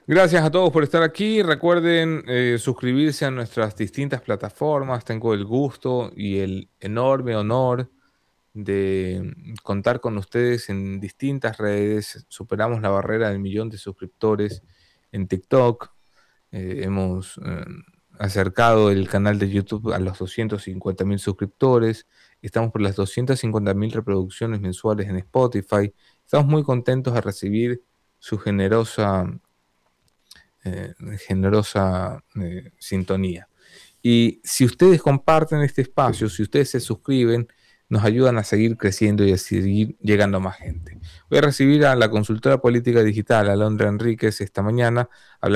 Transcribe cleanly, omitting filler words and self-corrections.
Gracias a todos por estar aquí. Recuerden suscribirse a nuestras distintas plataformas. Tengo el gusto y el enorme honor de contar con ustedes en distintas redes. Superamos la barrera del millón de suscriptores en TikTok. Hemos acercado el canal de YouTube a los 250.000 suscriptores. Estamos por las 250.000 reproducciones mensuales en Spotify. Estamos muy contentos de recibir su generosa sintonía. Y si ustedes comparten este espacio, si ustedes se suscriben, nos ayudan a seguir creciendo y a seguir llegando a más gente. Voy a recibir a la consultora política digital, Alondra Enríquez, esta mañana, hablando